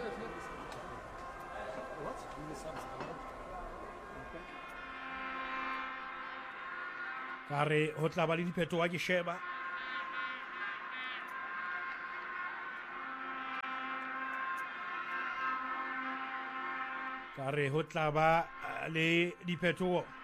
Ka re ho tla ba le diphetoho ke sheba ka re ho tla ba le diphetoho